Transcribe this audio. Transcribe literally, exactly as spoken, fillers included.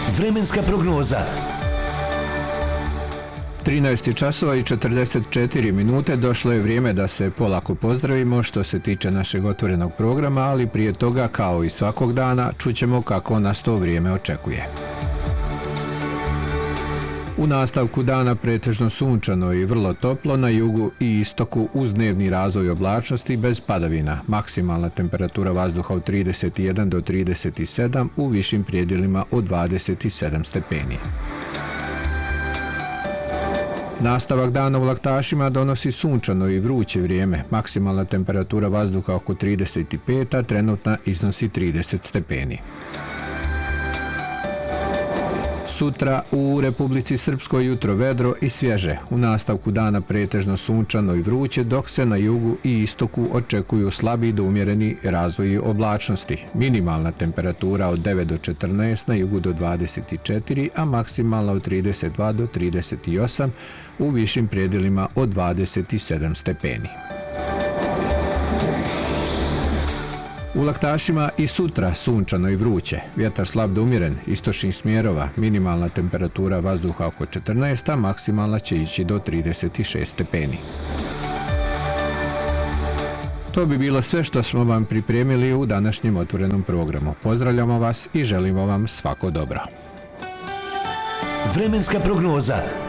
Vremenska prognoza. trinaest časova i četrdeset četiri minute došlo je vrijeme da se polako pozdravimo što se tiče našeg otvorenog programa, ali prije toga, kao i svakog dana, čućemo kako nas to vrijeme očekuje. U nastavku dana pretežno sunčano i vrlo toplo na jugu i istoku uz dnevni razvoj oblačnosti bez padavina. Maksimalna temperatura vazduha od trideset jedan do trideset sedam, u višim predjelima od dvadeset sedam stepeni. Nastavak dana u Laktašima donosi sunčano i vruće vrijeme. Maksimalna temperatura vazduha oko trideset pet, a trenutna iznosi trideset stepeni. Sutra u Republici Srpskoj jutro vedro i svježe. U nastavku dana pretežno sunčano i vruće, dok se na jugu i istoku očekuju slabi do umjereni razvoji oblačnosti. Minimalna temperatura od devet do četrnaest, na jugu do dvadeset četiri, a maksimalna od trideset dva do trideset osam, u višim predjelima od dvadeset sedam stepeni. U Laktašima i sutra sunčano i vruće, vjetar slab do umjeren, istočnih smjerova, minimalna temperatura vazduha oko četrnaest, a maksimalna će ići do trideset šest stepeni. To bi bilo sve što smo vam pripremili u današnjem otvorenom programu. Pozdravljamo vas i želimo vam svako dobro. Vremenska prognoza.